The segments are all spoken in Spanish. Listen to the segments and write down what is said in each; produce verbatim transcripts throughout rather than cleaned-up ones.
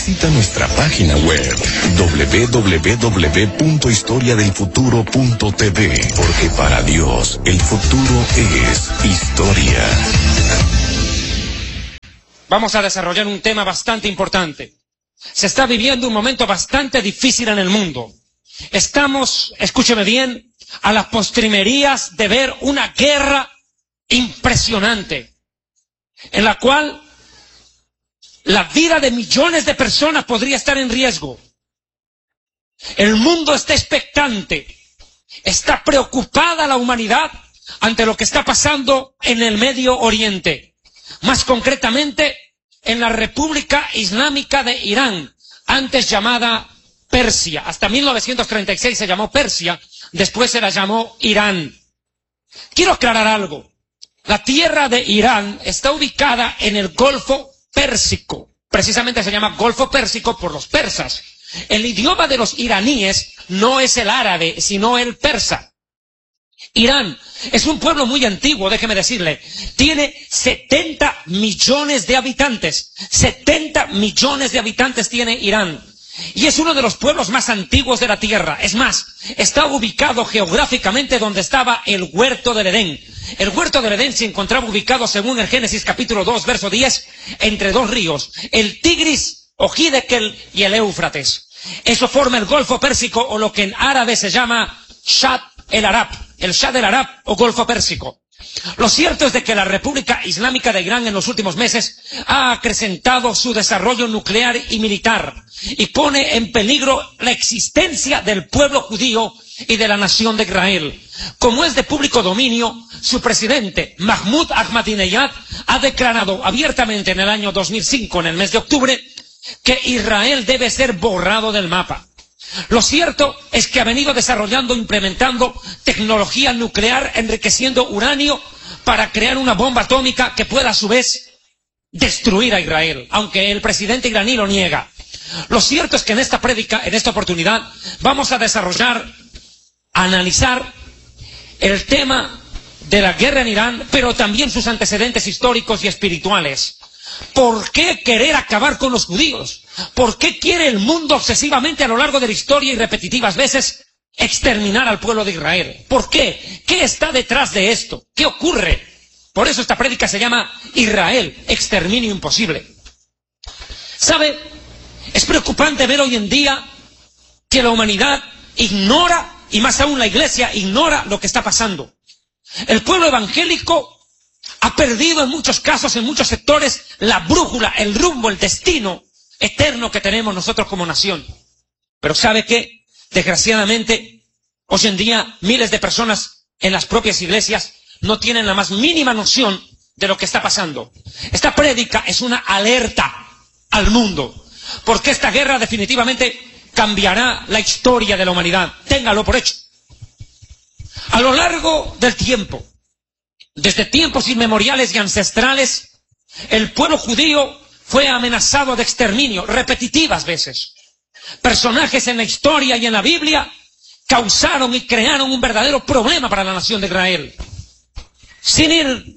Visita nuestra página web doble u doble u doble u punto historia del futuro punto t v, porque para Dios el futuro es historia. Vamos a desarrollar un tema bastante importante. Se está viviendo un momento bastante difícil en el mundo. Estamos, escúcheme bien, a las postrimerías de ver una guerra impresionante, en la cual la vida de millones de personas podría estar en riesgo. El mundo está expectante, está preocupada la humanidad ante lo que está pasando en el Medio Oriente, más concretamente en la República Islámica de Irán, antes llamada Persia. Hasta mil novecientos treinta y seis se llamó Persia, después se la llamó Irán. Quiero aclarar algo. La tierra de Irán está ubicada en el Golfo Pérsico. Precisamente se llama Golfo Pérsico por los persas. El idioma de los iraníes no es el árabe, sino el persa. Irán es un pueblo muy antiguo, déjeme decirle. Tiene setenta millones de habitantes. setenta millones de habitantes tiene Irán. Y es uno de los pueblos más antiguos de la tierra. Es más, está ubicado geográficamente donde estaba el huerto del Edén. El huerto del Edén se encontraba ubicado, según el Génesis capítulo dos, verso diez, entre dos ríos, el Tigris o Hiddekel y el Éufrates. Eso forma el Golfo Pérsico, o lo que en árabe se llama Shah el Arab, el Shah del Arab o Golfo Pérsico. Lo cierto es de que la República Islámica de Irán en los últimos meses ha acrecentado su desarrollo nuclear y militar y pone en peligro la existencia del pueblo judío y de la nación de Israel. Como es de público dominio, su presidente, Mahmoud Ahmadinejad, ha declarado abiertamente en el año dos mil cinco, en el mes de octubre, que Israel debe ser borrado del mapa. Lo cierto es que ha venido desarrollando, implementando tecnología nuclear, enriqueciendo uranio para crear una bomba atómica que pueda a su vez destruir a Israel, aunque el presidente iraní lo niega. Lo cierto es que en esta prédica, en esta oportunidad, vamos a desarrollar, a analizar el tema de la guerra en Irán, pero también sus antecedentes históricos y espirituales. ¿Por qué querer acabar con los judíos? ¿Por qué quiere el mundo obsesivamente a lo largo de la historia y repetitivas veces exterminar al pueblo de Israel? ¿Por qué? ¿Qué está detrás de esto? ¿Qué ocurre? Por eso esta prédica se llama Israel, exterminio imposible. ¿Sabe? Es preocupante ver hoy en día que la humanidad ignora, y más aún la iglesia ignora lo que está pasando. El pueblo evangélico ha perdido en muchos casos, en muchos sectores, la brújula, el rumbo, el destino eterno que tenemos nosotros como nación. Pero ¿sabe qué? Desgraciadamente, hoy en día miles de personas en las propias iglesias no tienen la más mínima noción de lo que está pasando. Esta prédica es una alerta al mundo, porque esta guerra definitivamente cambiará la historia de la humanidad. Téngalo por hecho. A lo largo del tiempo, desde tiempos inmemoriales y ancestrales, el pueblo judío fue amenazado de exterminio repetitivas veces. Personajes en la historia y en la Biblia causaron y crearon un verdadero problema para la nación de Israel. Sin ir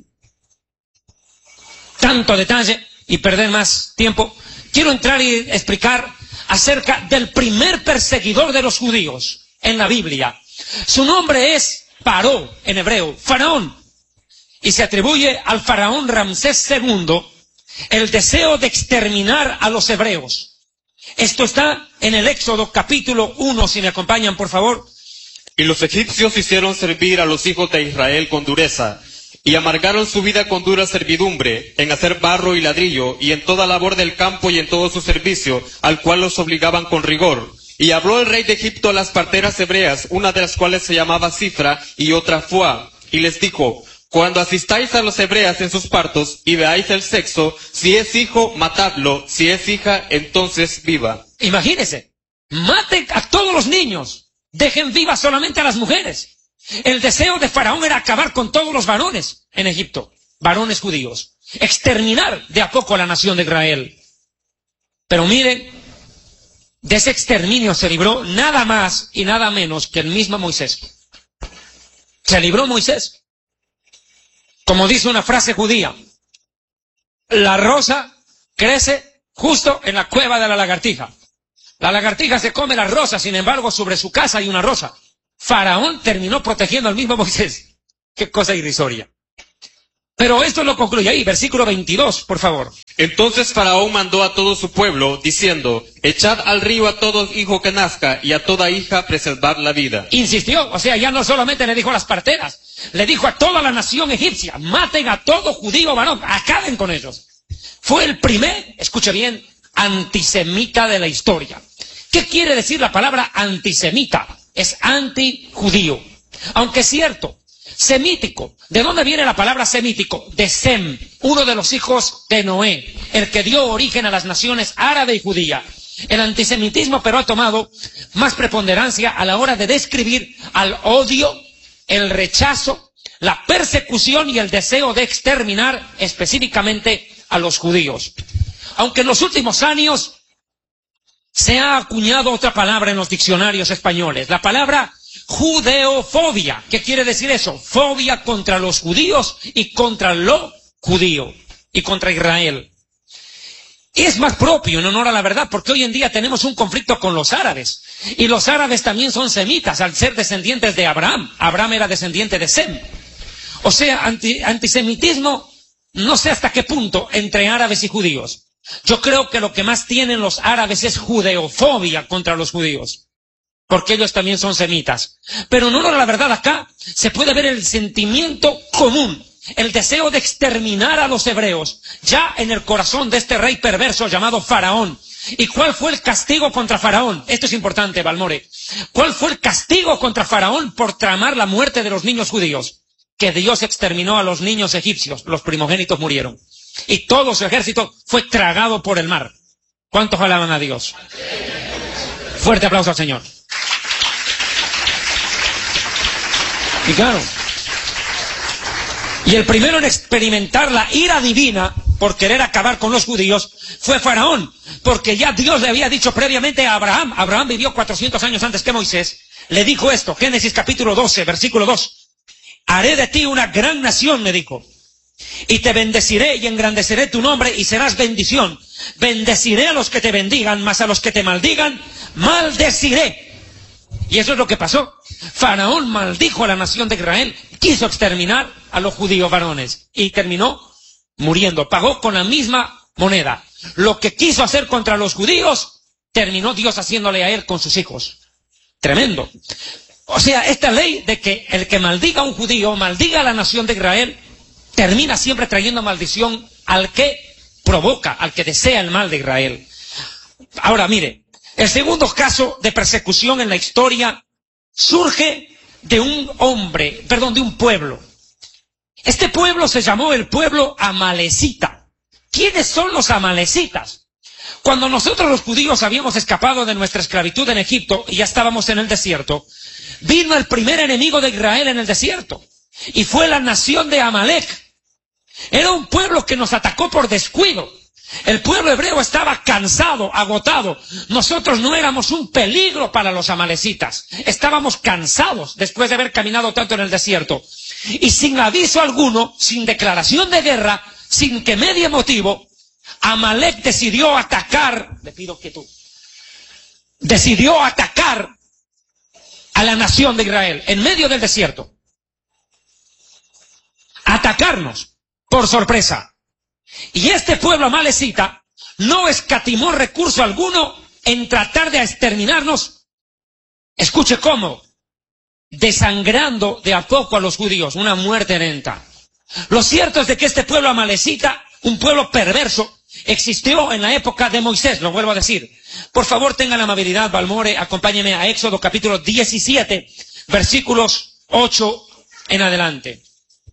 tanto a detalle y perder más tiempo, quiero entrar y explicar acerca del primer perseguidor de los judíos en la Biblia. Su nombre es Paró, en hebreo, Faraón. Y se atribuye al faraón Ramsés segundo el deseo de exterminar a los hebreos. Esto está en el Éxodo capítulo uno, si me acompañan por favor. Y los egipcios hicieron servir a los hijos de Israel con dureza, y amargaron su vida con dura servidumbre, en hacer barro y ladrillo, y en toda labor del campo y en todo su servicio, al cual los obligaban con rigor. Y habló el rey de Egipto a las parteras hebreas, una de las cuales se llamaba Cifra y otra Fua, y les dijo: cuando asistáis a los hebreas en sus partos y veáis el sexo, si es hijo, matadlo, si es hija, entonces viva. Imagínense, maten a todos los niños, dejen vivas solamente a las mujeres. El deseo de Faraón era acabar con todos los varones en Egipto, varones judíos, exterminar de a poco a la nación de Israel. Pero miren, de ese exterminio se libró nada más y nada menos que el mismo Moisés. Se libró Moisés. Como dice una frase judía, la rosa crece justo en la cueva de la lagartija. La lagartija se come las rosas, sin embargo, sobre su casa hay una rosa. Faraón terminó protegiendo al mismo Moisés. Qué cosa irrisoria. Pero esto lo concluye ahí, versículo veintidós, por favor. Entonces Faraón mandó a todo su pueblo, diciendo, echad al río a todo hijo que nazca, y a toda hija preservad la vida. Insistió, o sea, ya no solamente le dijo a las parteras, le dijo a toda la nación egipcia, maten a todo judío varón, acaben con ellos. Fue el primer, escuche bien, antisemita de la historia. ¿Qué quiere decir la palabra antisemita? Es antijudío. Aunque es cierto, semítico. ¿De dónde viene la palabra semítico? De Sem, uno de los hijos de Noé, el que dio origen a las naciones árabe y judía. El antisemitismo, pero ha tomado más preponderancia a la hora de describir al odio, el rechazo, la persecución y el deseo de exterminar específicamente a los judíos. Aunque en los últimos años se ha acuñado otra palabra en los diccionarios españoles, la palabra judeofobia. ¿Qué quiere decir eso? Fobia contra los judíos y contra lo judío y contra Israel. Es más propio, en honor a la verdad, porque hoy en día tenemos un conflicto con los árabes. Y los árabes también son semitas, al ser descendientes de Abraham. Abraham era descendiente de Sem. O sea, anti, antisemitismo, no sé hasta qué punto, entre árabes y judíos. Yo creo que lo que más tienen los árabes es judeofobia contra los judíos, porque ellos también son semitas. Pero en honor a la verdad, acá se puede ver el sentimiento común, el deseo de exterminar a los hebreos, ya en el corazón de este rey perverso llamado Faraón. ¿Y cuál fue el castigo contra Faraón? Esto es importante, Balmore. ¿Cuál fue el castigo contra Faraón por tramar la muerte de los niños judíos? Que Dios exterminó a los niños egipcios, los primogénitos murieron. Y todo su ejército fue tragado por el mar. ¿Cuántos alaban a Dios? Fuerte aplauso al Señor. Y claro, y el primero en experimentar la ira divina por querer acabar con los judíos fue Faraón, porque ya Dios le había dicho previamente a Abraham, Abraham vivió cuatrocientos años antes que Moisés, le dijo esto, Génesis capítulo doce, versículo dos, haré de ti una gran nación, me dijo, y te bendeciré y engrandeceré tu nombre y serás bendición, bendeciré a los que te bendigan, mas a los que te maldigan, maldeciré. Y eso es lo que pasó. Faraón maldijo a la nación de Israel, quiso exterminar a los judíos varones y terminó muriendo. Pagó con la misma moneda. Lo que quiso hacer contra los judíos, terminó Dios haciéndole a él con sus hijos. Tremendo. O sea, esta ley de que el que maldiga a un judío, maldiga a la nación de Israel, termina siempre trayendo maldición al que provoca, al que desea el mal de Israel. Ahora, mire, el segundo caso de persecución en la historia surge de un hombre, perdón, de un pueblo. Este pueblo se llamó el pueblo amalecita. ¿Quiénes son los amalecitas? Cuando nosotros los judíos habíamos escapado de nuestra esclavitud en Egipto y ya estábamos en el desierto, vino el primer enemigo de Israel en el desierto y fue la nación de Amalec. Era un pueblo que nos atacó por descuido. El pueblo hebreo estaba cansado, agotado. Nosotros no éramos un peligro para los amalecitas. Estábamos cansados después de haber caminado tanto en el desierto. Y sin aviso alguno, sin declaración de guerra, sin que medie motivo, Amalec decidió atacar, le pido que tú, decidió atacar a la nación de Israel en medio del desierto. Atacarnos por sorpresa. Y este pueblo amalecita no escatimó recurso alguno en tratar de exterminarnos. Escuche cómo, desangrando de a poco a los judíos, una muerte lenta. Lo cierto es de que este pueblo amalecita, un pueblo perverso, existió en la época de Moisés, lo vuelvo a decir. Por favor, tengan la amabilidad, Balmore, acompáñeme a Éxodo capítulo diecisiete, versículos ocho en adelante.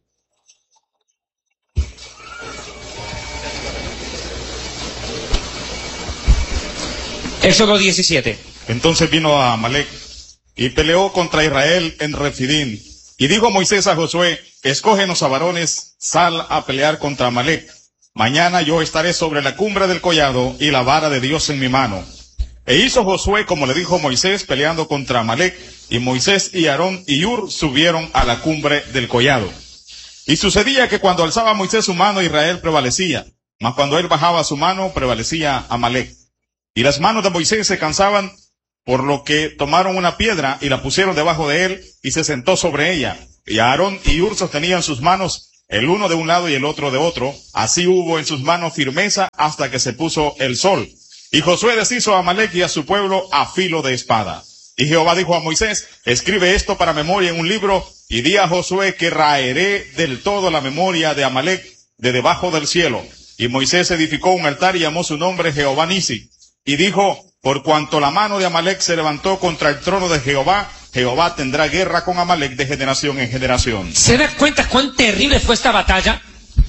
Éxodo diecisiete. Entonces vino a Amalec y peleó contra Israel en Refidín. Y dijo Moisés a Josué, escógenos a varones, sal a pelear contra Amalec. Mañana yo estaré sobre la cumbre del collado y la vara de Dios en mi mano. E hizo Josué como le dijo Moisés, peleando contra Amalec, y Moisés y Aarón y Hur subieron a la cumbre del collado. Y sucedía que cuando alzaba Moisés su mano, Israel prevalecía. mas cuando él bajaba su mano, prevalecía Amalec. Y las manos de Moisés se cansaban, por lo que tomaron una piedra y la pusieron debajo de él, y se sentó sobre ella. Y Aarón y Hur sostenían sus manos, el uno de un lado y el otro de otro. Así hubo en sus manos firmeza hasta que se puso el sol. Y Josué deshizo a Amalec y a su pueblo a filo de espada. Y Jehová dijo a Moisés, escribe esto para memoria en un libro, y di a Josué que raeré del todo la memoria de Amalec de debajo del cielo. Y Moisés edificó un altar y llamó su nombre Jehová Nisi. Y dijo, por cuanto la mano de Amalec se levantó contra el trono de Jehová, Jehová tendrá guerra con Amalec de generación en generación. ¿Se da cuenta cuán terrible fue esta batalla?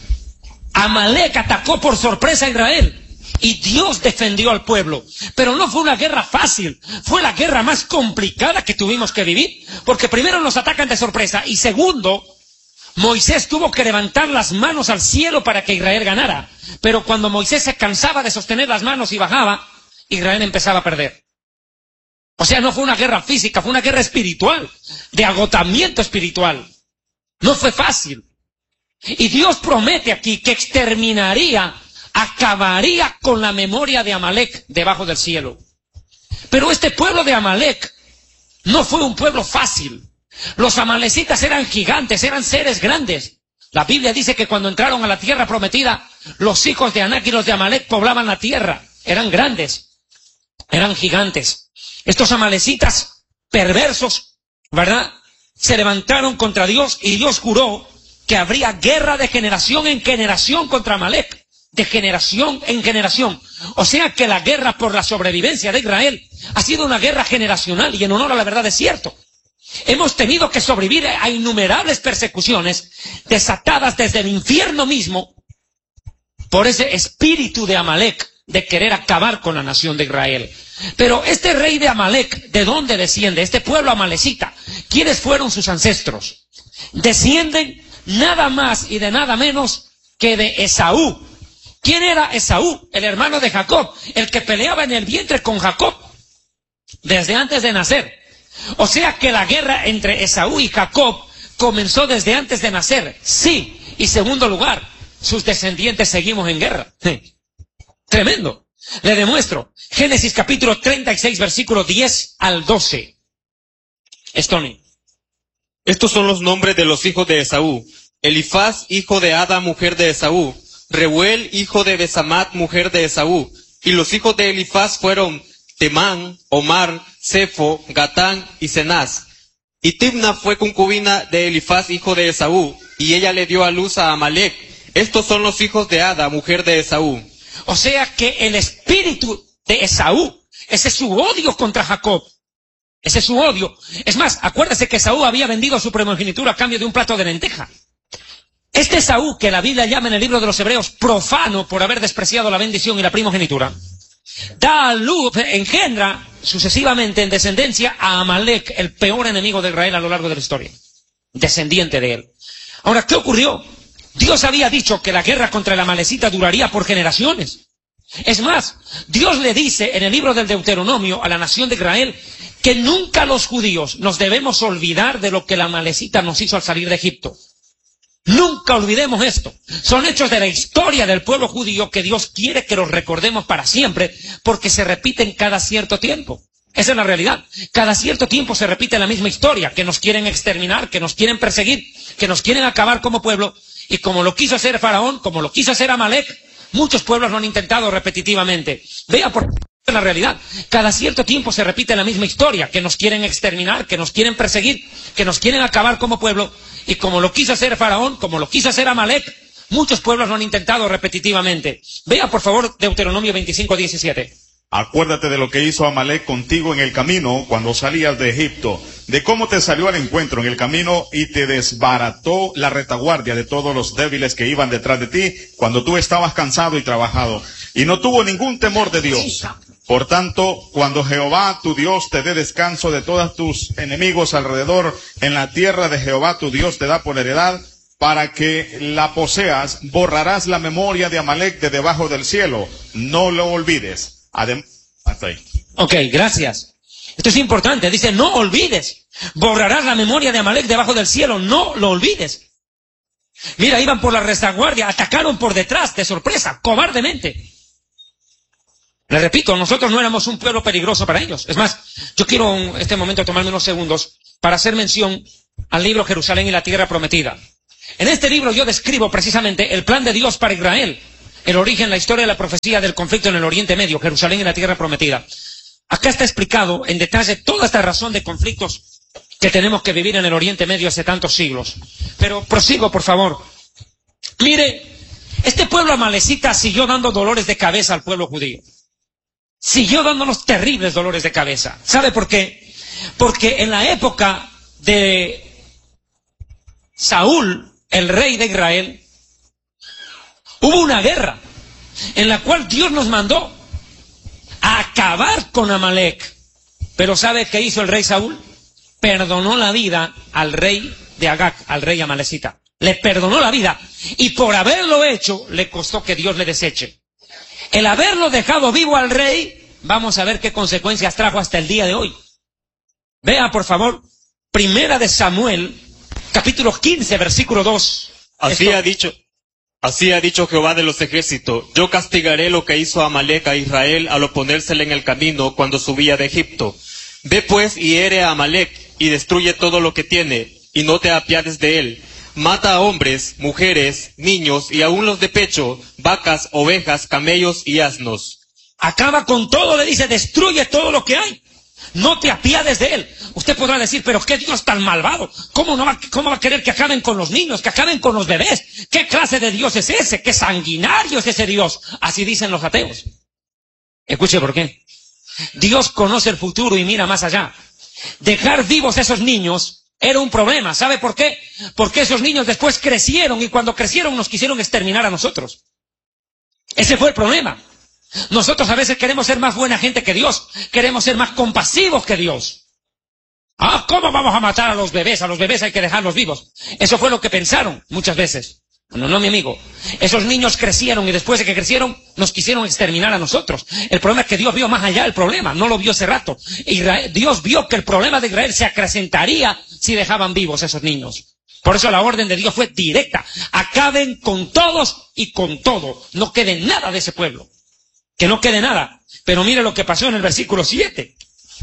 Amalec atacó por sorpresa a Israel y Dios defendió al pueblo. Pero no fue una guerra fácil, fue la guerra más complicada que tuvimos que vivir, porque primero nos atacan de sorpresa y segundo, Moisés tuvo que levantar las manos al cielo para que Israel ganara. Pero cuando Moisés se cansaba de sostener las manos y bajaba, Israel empezaba a perder. O sea, no fue una guerra física, fue una guerra espiritual, de agotamiento espiritual. No fue fácil. Y Dios promete aquí que exterminaría, acabaría con la memoria de Amalec debajo del cielo. Pero este pueblo de Amalec no fue un pueblo fácil. Los amalecitas eran gigantes, eran seres grandes. La Biblia dice que cuando entraron a la tierra prometida, los hijos de Anac y los de Amalec poblaban la tierra. Eran grandes, eran gigantes. Estos amalecitas perversos, ¿verdad?, se levantaron contra Dios y Dios juró que habría guerra de generación en generación contra Amalec. De generación en generación. O sea que la guerra por la sobrevivencia de Israel ha sido una guerra generacional y en honor a la verdad es cierto. Hemos tenido que sobrevivir a innumerables persecuciones desatadas desde el infierno mismo por ese espíritu de Amalec de querer acabar con la nación de Israel. Pero este rey de Amalec, ¿de dónde desciende? Este pueblo amalecita, ¿quiénes fueron sus ancestros? Descienden nada más y de nada menos que de Esaú. ¿Quién era Esaú? El hermano de Jacob, el que peleaba en el vientre con Jacob desde antes de nacer. O sea que la guerra entre Esaú y Jacob comenzó desde antes de nacer. Sí, y segundo lugar, sus descendientes seguimos en guerra. Tremendo. Le demuestro. Génesis capítulo treinta y seis, versículo diez al doce. Stony. Estos son los nombres de los hijos de Esaú. Elifaz, hijo de Ada, mujer de Esaú. Reuel, hijo de Besamat, mujer de Esaú. Y los hijos de Elifaz fueron Temán, Omar, Sefo, Gatán y Cenaz. Y Timna fue concubina de Elifaz, hijo de Esaú, y ella le dio a luz a Amalec. Estos son los hijos de Ada, mujer de Esaú. O sea que el espíritu de Esaú, ese es su odio contra Jacob. Ese es su odio. Es más, acuérdese que Esaú había vendido su primogenitura a cambio de un plato de lenteja. Este Esaú, que la Biblia llama en el libro de los Hebreos profano por haber despreciado la bendición y la primogenitura, da a luz, engendra sucesivamente en descendencia a Amalec, el peor enemigo de Israel a lo largo de la historia. Descendiente de él. Ahora, ¿qué ocurrió? Dios había dicho que la guerra contra el amalecita duraría por generaciones. Es más, Dios le dice en el libro del Deuteronomio a la nación de Israel que nunca los judíos nos debemos olvidar de lo que la amalecita nos hizo al salir de Egipto. Nunca olvidemos esto. Son hechos de la historia del pueblo judío que Dios quiere que los recordemos para siempre, porque se repiten cada cierto tiempo. Esa es la realidad. Cada cierto tiempo se repite la misma historia, que nos quieren exterminar, que nos quieren perseguir, que nos quieren acabar como pueblo, y como lo quiso hacer Faraón, como lo quiso hacer Amalec, muchos pueblos lo han intentado repetitivamente. Vea por la realidad. Cada cierto tiempo se repite la misma historia, que nos quieren exterminar, que nos quieren perseguir, que nos quieren acabar como pueblo, y como lo quiso hacer Faraón, como lo quiso hacer Amalec, muchos pueblos lo han intentado repetitivamente. Vea por favor Deuteronomio veinticinco, diecisiete. Acuérdate de lo que hizo Amalec contigo en el camino cuando salías de Egipto, de cómo te salió al encuentro en el camino y te desbarató la retaguardia de todos los débiles que iban detrás de ti cuando tú estabas cansado y trabajado, y no tuvo ningún temor de Dios. Por tanto, cuando Jehová tu Dios te dé descanso de todos tus enemigos alrededor en la tierra de Jehová tu Dios te da por heredad, para que la poseas, borrarás la memoria de Amalec de debajo del cielo. No lo olvides. Adem Hasta ahí. Ok, gracias. Esto es importante. Dice, no olvides. Borrarás la memoria de Amalec debajo del cielo. No lo olvides. Mira, iban por la retaguardia, atacaron por detrás, de sorpresa, cobardemente. Le repito, nosotros no éramos un pueblo peligroso para ellos. Es más, yo quiero en este momento tomarme unos segundos para hacer mención al libro Jerusalén y la Tierra Prometida. En este libro yo describo precisamente el plan de Dios para Israel, el origen, la historia de la profecía del conflicto en el Oriente Medio, Jerusalén y la Tierra Prometida. Acá está explicado en detalle toda esta razón de conflictos que tenemos que vivir en el Oriente Medio hace tantos siglos. Pero prosigo, por favor. Mire, este pueblo amalecita siguió dando dolores de cabeza al pueblo judío. Siguió dándonos terribles dolores de cabeza. ¿Sabe por qué? Porque en la época de Saúl, el rey de Israel, hubo una guerra en la cual Dios nos mandó a acabar con Amalek. Pero ¿sabe qué hizo el rey Saúl? Perdonó la vida al rey de Agag, al rey amalecita. Le perdonó la vida. Y por haberlo hecho, le costó que Dios le deseche. El haberlo dejado vivo al rey, vamos a ver qué consecuencias trajo hasta el día de hoy. Vea, por favor, Primera de Samuel, capítulo quince, versículo dos. Así Esto... ha dicho, así ha dicho Jehová de los ejércitos: yo castigaré lo que hizo Amalek a Israel al oponérsele en el camino cuando subía de Egipto. Ve pues y hiere a Amalek y destruye todo lo que tiene, y no te apiades de él. Mata a hombres, mujeres, niños y aun los de pecho, vacas, ovejas, camellos y asnos. Acaba con todo, le dice, destruye todo lo que hay. No te apiades de él. Usted podrá decir, pero qué Dios tan malvado. ¿Cómo, no va, ¿Cómo va a querer que acaben con los niños, que acaben con los bebés? ¿Qué clase de Dios es ese? ¿Qué sanguinario es ese Dios? Así dicen los ateos. Escuche por qué. Dios conoce el futuro y mira más allá. Dejar vivos a esos niños era un problema. ¿Sabe por qué? Porque esos niños después crecieron y cuando crecieron nos quisieron exterminar a nosotros. Ese fue el problema. Nosotros a veces queremos ser más buena gente que Dios. Queremos ser más compasivos que Dios. Ah, ¿cómo vamos a matar a los bebés? A los bebés hay que dejarlos vivos. Eso fue lo que pensaron muchas veces. No, no, mi amigo. Esos niños crecieron y después de que crecieron nos quisieron exterminar a nosotros. El problema es que Dios vio más allá del problema. No lo vio hace rato. Israel, Dios vio que el problema de Israel se acrecentaría si dejaban vivos a esos niños. Por eso la orden de Dios fue directa. Acaben con todos y con todo. No quede nada de ese pueblo. Que no quede nada. Pero mire lo que pasó en el versículo siete.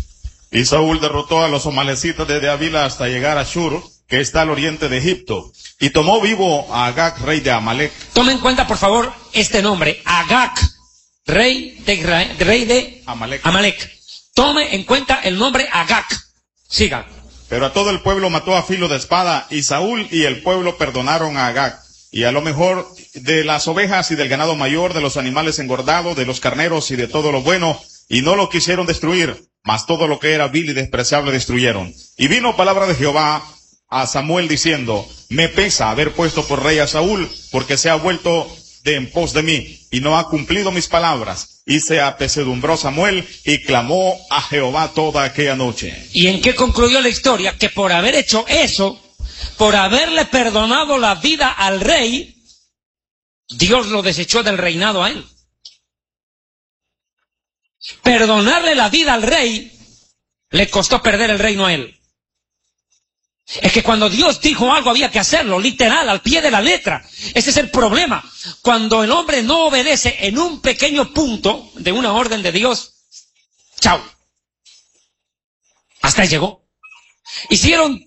Y Saúl derrotó a los amalecitas desde Avila hasta llegar a Shur, que está al oriente de Egipto, y tomó vivo a Agag, rey de Amalek. Tome en cuenta, por favor, este nombre, Agag, rey de, Israel, rey de Amalek. Amalek. Tome en cuenta el nombre Agag. Siga. Pero a todo el pueblo mató a filo de espada, y Saúl y el pueblo perdonaron a Agag, y a lo mejor de las ovejas y del ganado mayor, de los animales engordados, de los carneros y de todo lo bueno, y no lo quisieron destruir, mas todo lo que era vil y despreciable destruyeron. Y vino palabra de Jehová a Samuel diciendo: me pesa haber puesto por rey a Saúl, porque se ha vuelto de en pos de mí, y no ha cumplido mis palabras. Y se apesadumbró Samuel, y clamó a Jehová toda aquella noche. ¿Y en qué concluyó la historia? Que por haber hecho eso, por haberle perdonado la vida al rey, Dios lo desechó del reinado a él. Perdonarle la vida al rey le costó perder el reino a él. Es que cuando Dios dijo algo había que hacerlo, literal, al pie de la letra. Ese es el problema. Cuando el hombre no obedece en un pequeño punto de una orden de Dios, chao. Hasta ahí llegó. Hicieron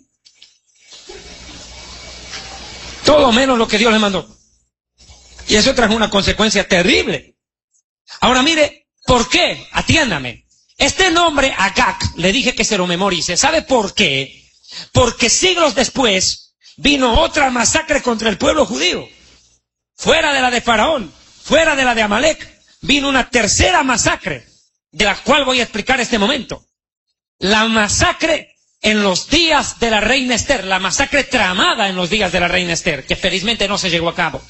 todo menos lo que Dios les mandó. Y eso trajo una consecuencia terrible. Ahora mire, ¿por qué? Atiéndame. Este nombre Agag, le dije que se lo memorice. ¿Sabe por qué? Porque siglos después vino otra masacre contra el pueblo judío. Fuera de la de Faraón, fuera de la de Amalek, vino una tercera masacre, de la cual voy a explicar este momento. La masacre en los días de la reina Esther, la masacre tramada en los días de la reina Esther, que felizmente no se llevó a cabo.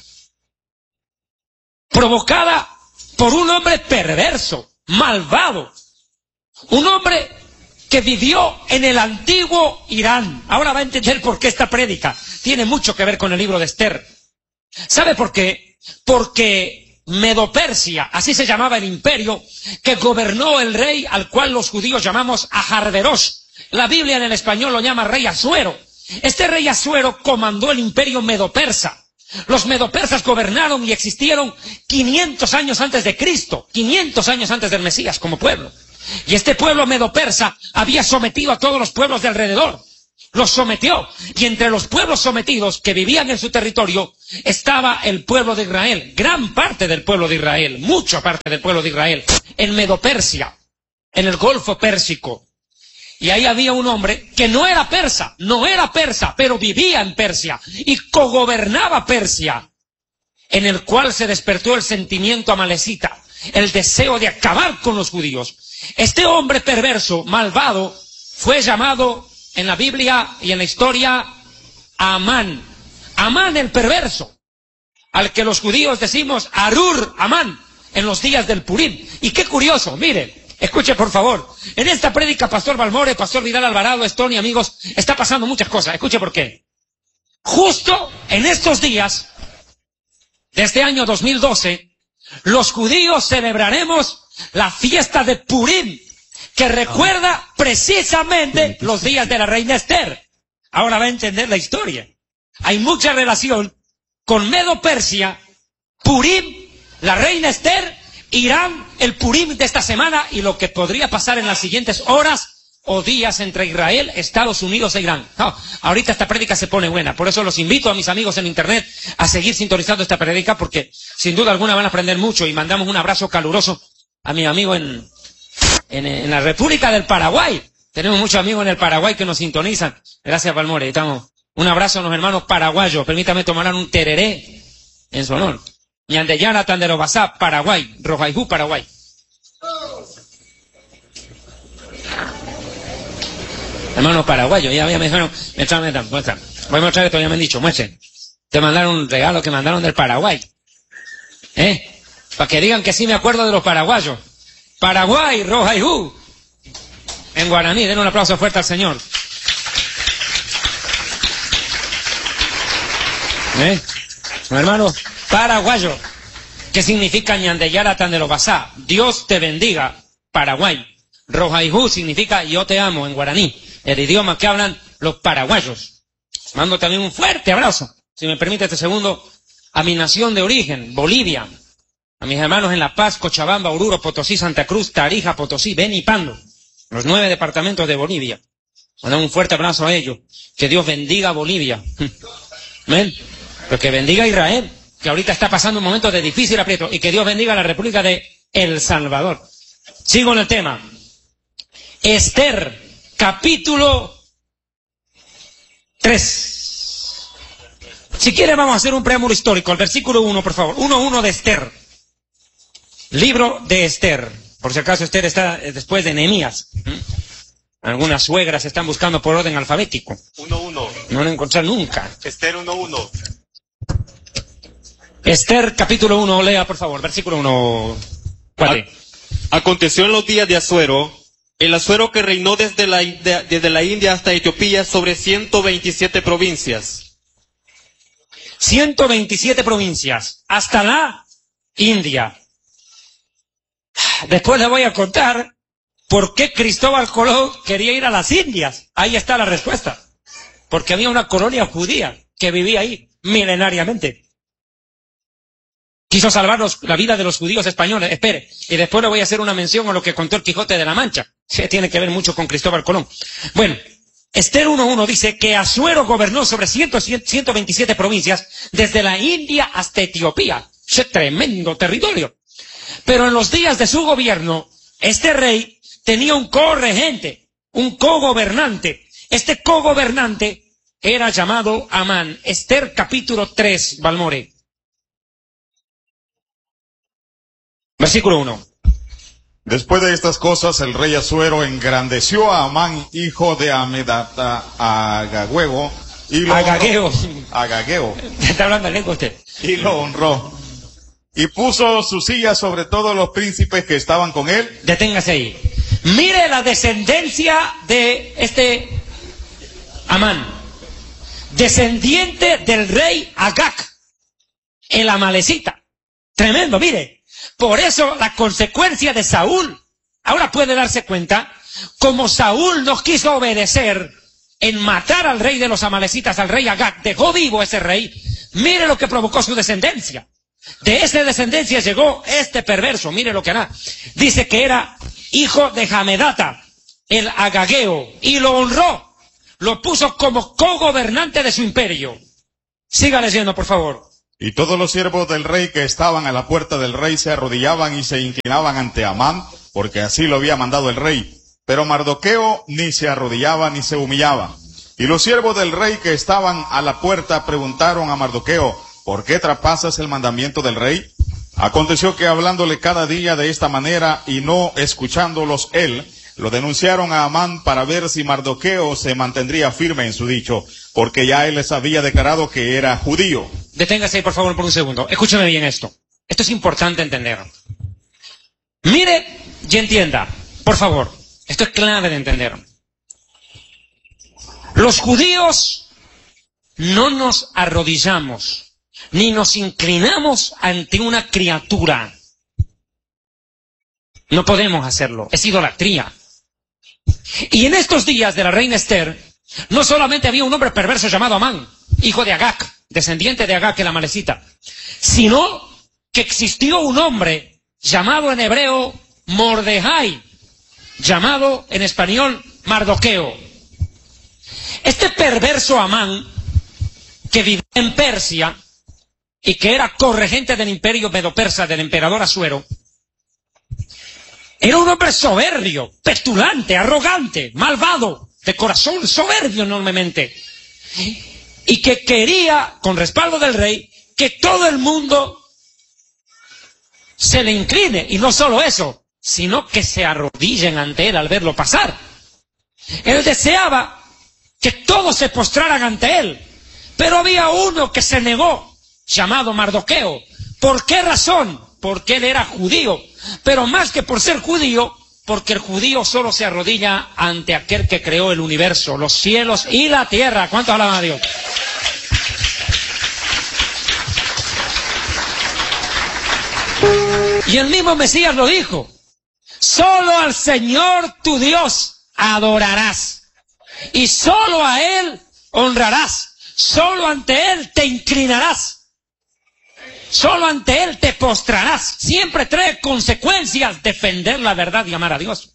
Provocada por un hombre perverso, malvado, un hombre que vivió en el antiguo Irán. Ahora va a entender por qué esta prédica tiene mucho que ver con el libro de Esther. ¿Sabe por qué? Porque Medo-Persia, así se llamaba el imperio que gobernó el rey al cual los judíos llamamos Aharverosh. La Biblia en el español lo llama rey Asuero. Este rey Asuero comandó el imperio Medo-Persa. Los medopersas gobernaron y existieron quinientos años antes de Cristo, quinientos años antes del Mesías como pueblo. Y este pueblo medopersa había sometido a todos los pueblos de alrededor. Los sometió. Y entre los pueblos sometidos que vivían en su territorio estaba el pueblo de Israel. Gran parte del pueblo de Israel, mucha parte del pueblo de Israel, en Medopersia, en el Golfo Pérsico. Y ahí había un hombre que no era persa, no era persa, pero vivía en Persia y cogobernaba Persia, en el cual se despertó el sentimiento amalecita, el deseo de acabar con los judíos. Este hombre perverso, malvado, fue llamado en la Biblia y en la historia Amán. Amán el perverso, al que los judíos decimos Arur Amán en los días del Purim. Y qué curioso, mire. Escuche, por favor. En esta prédica, Pastor Balmore, Pastor Vidal Alvarado, Stone y amigos, está pasando muchas cosas. Escuche por qué. Justo en estos días, de este año dos mil doce, los judíos celebraremos la fiesta de Purim, que recuerda precisamente los días de la reina Esther. Ahora va a entender la historia. Hay mucha relación con Medo-Persia, Purim, la reina Esther, Irán, el Purim de esta semana y lo que podría pasar en las siguientes horas o días entre Israel, Estados Unidos e Irán. No, ahorita esta prédica se pone buena, por eso los invito a mis amigos en internet a seguir sintonizando esta prédica porque sin duda alguna van a aprender mucho y mandamos un abrazo caluroso a mi amigo en, en, en la República del Paraguay. Tenemos muchos amigos en el Paraguay que nos sintonizan. Gracias, Balmore. Estamos. Un abrazo a los hermanos paraguayos. Permítame tomar un tereré en su honor. Ñandeyana, Tanderobasá, Paraguay, Rojaijú, Paraguay. Hermanos paraguayos, ya, ya me dijeron, muestran, muestran, muestran. Voy a mostrar esto, ya me han dicho, muestren. Te mandaron un regalo que mandaron del Paraguay. ¿Eh? Para que digan que sí me acuerdo de los paraguayos. Paraguay, Rojaijú. En guaraní, den un aplauso fuerte al Señor. ¿Eh? Hermanos paraguayo, que significa Ñandeyara Tanderobasá, Dios te bendiga, Paraguay. Rojaijú significa yo te amo en guaraní, el idioma que hablan los paraguayos. Mando también un fuerte abrazo, si me permite este segundo, a mi nación de origen, Bolivia, a mis hermanos en La Paz, Cochabamba, Oruro, Potosí, Santa Cruz, Tarija, Potosí, Beni y Pando, los nueve departamentos de Bolivia. Mando un fuerte abrazo a ellos, que Dios bendiga a Bolivia. Amén. Pero que bendiga a Israel, que ahorita está pasando un momento de difícil aprieto, y que Dios bendiga a la República de El Salvador. Sigo en el tema. Esther, capítulo tres. Si quiere vamos a hacer un preámbulo histórico, el versículo uno, por favor. uno uno de Esther. Libro de Esther. Por si acaso Esther está después de Nehemías. Algunas suegras están buscando por orden alfabético. uno uno. No lo encontrar nunca. Esther uno uno. Esther, capítulo uno, lea, por favor, versículo uno. ¿Cuál? Aconteció en los días de Asuero, el Asuero que reinó desde la, de, desde la India hasta Etiopía sobre ciento veintisiete provincias. ciento veintisiete provincias, hasta la India. Después le voy a contar por qué Cristóbal Colón quería ir a las Indias. Ahí está la respuesta. Porque había una colonia judía que vivía ahí milenariamente. Quiso salvar los, la vida de los judíos españoles. Espere, y después le voy a hacer una mención a lo que contó el Quijote de la Mancha. Sí, tiene que ver mucho con Cristóbal Colón. Bueno, Esther uno uno dice que Asuero gobernó sobre ciento veintisiete provincias desde la India hasta Etiopía. Ese tremendo territorio. Pero en los días de su gobierno, este rey tenía un corregente, un cogobernante. Este cogobernante era llamado Amán. Esther capítulo tres, Balmore. Versículo uno. Después de estas cosas, el rey Asuero engrandeció a Amán, hijo de Amedata, Agagüego, y lo Agageo. honró. Agageo. Está hablando en lengua usted. Y lo honró. Y puso su silla sobre todos los príncipes que estaban con él. Deténgase ahí. Mire la descendencia de este Amán. Descendiente del rey Agag, el amalecita. Tremendo, mire. Por eso la consecuencia de Saúl, ahora puede darse cuenta, como Saúl no quiso obedecer en matar al rey de los amalecitas, al rey Agag, dejó vivo ese rey, Mire lo que provocó su descendencia. De esa descendencia llegó este perverso. Mire lo que hará. Dice que era hijo de Hamedata, el agageo, y lo honró. Lo puso como cogobernante de su imperio. Siga leyendo, por favor. Y todos los siervos del rey que estaban a la puerta del rey se arrodillaban y se inclinaban ante Amán, porque así lo había mandado el rey. Pero Mardoqueo ni se arrodillaba ni se humillaba. Y los siervos del rey que estaban a la puerta preguntaron a Mardoqueo, ¿por qué traspasas el mandamiento del rey? Aconteció que hablándole cada día de esta manera y no escuchándolos él, lo denunciaron a Amán para ver si Mardoqueo se mantendría firme en su dicho, porque ya él les había declarado que era judío. Deténgase ahí, por favor, por un segundo. Escúcheme bien esto. Esto es importante entender. Mire y entienda, por favor. Esto es clave de entender. Los judíos no nos arrodillamos, ni nos inclinamos ante una criatura. No podemos hacerlo. Es idolatría. Y en estos días de la reina Esther, no solamente había un hombre perverso llamado Amán, hijo de Agag, descendiente de Agag, el amalecita, sino que existió un hombre llamado en hebreo Mordejai, llamado en español Mardoqueo. Este perverso Amán, que vivía en Persia y que era corregente del imperio medo-persa del emperador Asuero, era un hombre soberbio, petulante, arrogante, malvado, de corazón soberbio enormemente, y que quería, con respaldo del rey, que todo el mundo se le incline, y no solo eso, sino que se arrodillen ante él al verlo pasar. Él deseaba que todos se postraran ante él, pero había uno que se negó, llamado Mardoqueo. ¿Por qué razón? Porque él era judío, pero más que por ser judío, porque el judío solo se arrodilla ante aquel que creó el universo, los cielos y la tierra. ¿Cuántos alaban a Dios? Y el mismo Mesías lo dijo: solo al Señor tu Dios adorarás, y solo a Él honrarás, solo ante Él te inclinarás. Solo ante Él te postrarás. Siempre trae consecuencias defender la verdad y amar a Dios.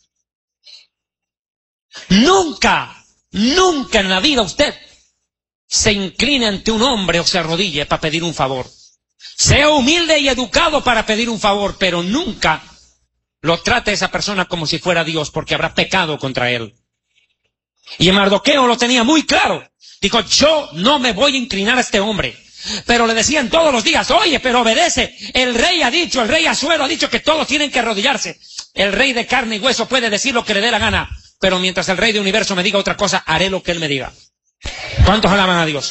Nunca, nunca en la vida usted se incline ante un hombre o se arrodille para pedir un favor. Sea humilde y educado para pedir un favor, pero nunca lo trate a esa persona como si fuera Dios, porque habrá pecado contra él. Y Mardoqueo lo tenía muy claro. Dijo: yo no me voy a inclinar a este hombre. Pero le decían todos los días: oye, pero obedece, el rey ha dicho, el rey Asuero ha dicho que todos tienen que arrodillarse. El rey de carne y hueso puede decir lo que le dé la gana, pero mientras el rey de universo me diga otra cosa, haré lo que él me diga. ¿Cuántos alaban a Dios?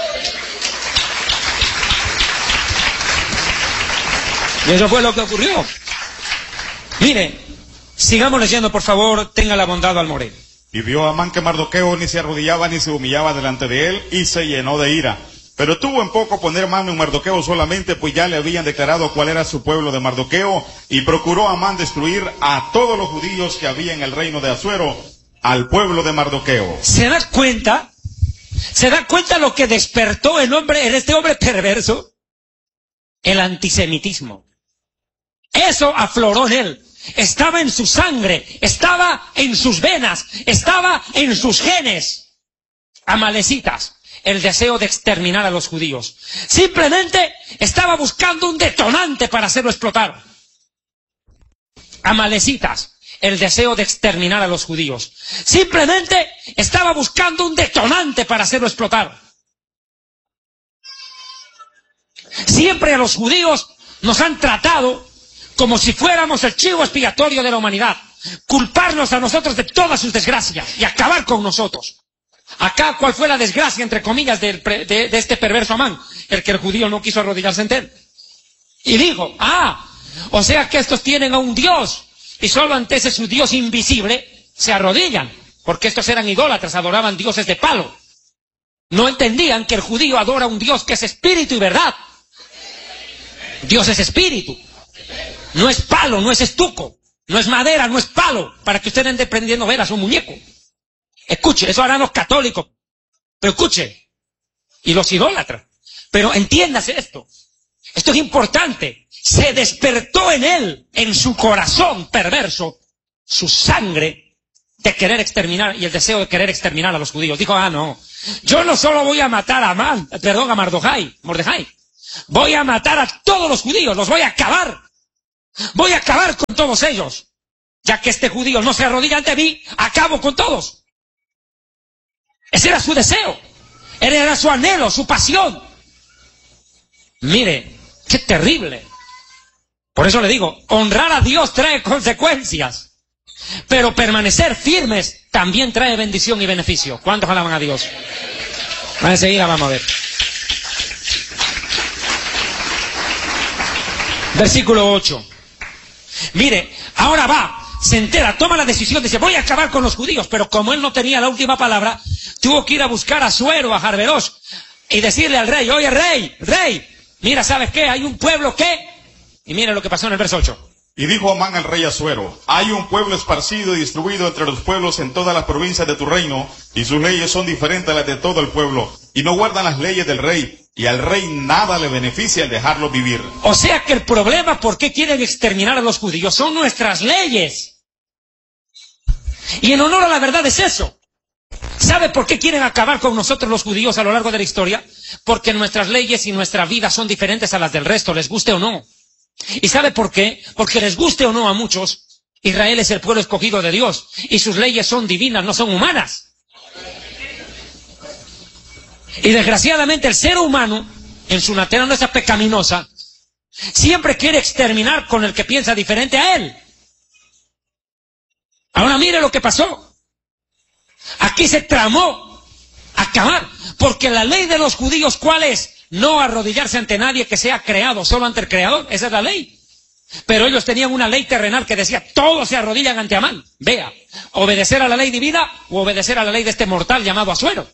Y eso fue lo que ocurrió. Mire, sigamos leyendo, por favor, tenga la bondad al morir. Y vio Amán que Mardoqueo ni se arrodillaba ni se humillaba delante de él, y se llenó de ira. Pero tuvo en poco poner mano en Mardoqueo solamente, pues ya le habían declarado cuál era su pueblo de Mardoqueo, y procuró Amán destruir a todos los judíos que había en el reino de Asuero, al pueblo de Mardoqueo. ¿Se da cuenta? ¿Se da cuenta lo que despertó el hombre, en este hombre perverso? El antisemitismo. Eso afloró en él. Estaba en su sangre, estaba en sus venas, estaba en sus genes. Amalecitas. El deseo de exterminar a los judíos. Simplemente estaba buscando un detonante para hacerlo explotar. Amalecitas, el deseo de exterminar a los judíos. Simplemente estaba buscando un detonante para hacerlo explotar. Siempre a los judíos nos han tratado como si fuéramos el chivo expiatorio de la humanidad. Culparnos a nosotros de todas sus desgracias y acabar con nosotros. Acá, ¿cuál fue la desgracia, entre comillas, de, de, de este perverso Amán? El que el judío no quiso arrodillarse ante él. Y dijo: ah, o sea que estos tienen a un Dios, y solo ante ese su Dios invisible se arrodillan, porque estos eran idólatras, adoraban dioses de palo. No entendían que el judío adora a un Dios que es espíritu y verdad. Dios es espíritu. No es palo, no es estuco, no es madera, no es palo, para que ustedes anden prendiendo velas a un muñeco. Escuche, eso harán los católicos, pero escuche, y los idólatras. Pero entiéndase esto. Esto es importante. Se despertó en él, en su corazón perverso, su sangre de querer exterminar y el deseo de querer exterminar a los judíos. Dijo, ah, no, yo no solo voy a matar a Man, perdón, a Mordejai, Mordejai. Voy a matar a todos los judíos, los voy a acabar. Voy a acabar con todos ellos. Ya que este judío no se arrodilla ante mí, acabo con todos. Ese era su deseo. Era su anhelo, su pasión. Mire, qué terrible. Por eso le digo, honrar a Dios trae consecuencias. Pero permanecer firmes también trae bendición y beneficio. ¿Cuántos alaban a Dios? Enseguida vamos a ver. Versículo ocho. Mire, ahora va, se entera, toma la decisión, dice, voy a acabar con los judíos, pero como él no tenía la última palabra, tuvo que ir a buscar a Asuero, a Jarberosh, y decirle al rey, oye rey, rey, mira, ¿sabes qué? Hay un pueblo que... Y mira lo que pasó en el verso ocho. Y dijo Amán al rey Asuero, hay un pueblo esparcido y distribuido entre los pueblos en todas las provincias de tu reino, y sus leyes son diferentes a las de todo el pueblo, y no guardan las leyes del rey, y al rey nada le beneficia el dejarlo vivir. O sea que el problema, ¿por qué quieren exterminar a los judíos? Son nuestras leyes. Y en honor a la verdad es eso. ¿Sabe por qué quieren acabar con nosotros los judíos a lo largo de la historia? Porque nuestras leyes y nuestra vida son diferentes a las del resto, les guste o no. ¿Y sabe por qué? Porque les guste o no a muchos, Israel es el pueblo escogido de Dios, y sus leyes son divinas, no son humanas. Y desgraciadamente el ser humano, en su naturaleza pecaminosa, siempre quiere exterminar con el que piensa diferente a él. Ahora mire lo que pasó. Aquí se tramó acabar, porque la ley de los judíos, ¿cuál es? No arrodillarse ante nadie que sea creado, solo ante el Creador. Esa es la ley. Pero ellos tenían una ley terrenal que decía, todos se arrodillan ante Amán. Vea, obedecer a la ley divina o obedecer a la ley de este mortal llamado Asuero.